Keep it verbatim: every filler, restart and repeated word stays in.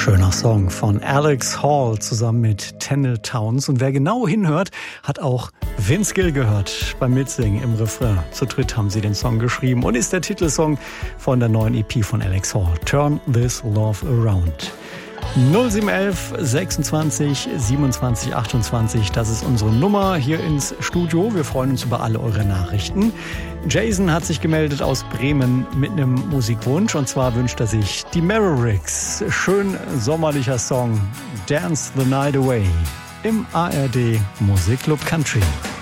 Schöner Song von Alex Hall zusammen mit Tennille Townes. Und wer genau hinhört, hat auch Vince Gill gehört beim Mitsingen im Refrain. Zu dritt haben sie den Song geschrieben und ist der Titelsong von der neuen E P von Alex Hall. Turn This Love Around. null sieben eins eins sechsundzwanzig siebenundzwanzig achtundzwanzig, das ist unsere Nummer hier ins Studio. Wir freuen uns über alle eure Nachrichten. Jason hat sich gemeldet aus Bremen mit einem Musikwunsch, und zwar wünscht er sich die Mavericks. Schön sommerlicher Song, Dance the Night Away im A R D Musikclub Country.